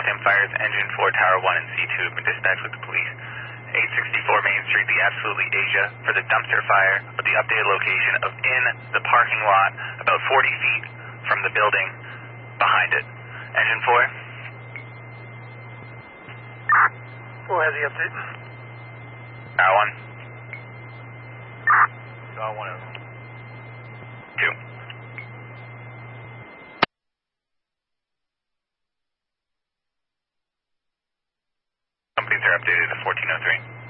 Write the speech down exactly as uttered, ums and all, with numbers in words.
Waltham Fire's Engine four, Tower one, and C two have been dispatched with the police. eight sixty-four Main Street, the Absolutely Asia, for the dumpster fire, with the updated location of in the parking lot, about forty feet from the building behind it. Engine four? Who has the update? Tower one? Tower one. Two. Companies are updated to fourteen oh three.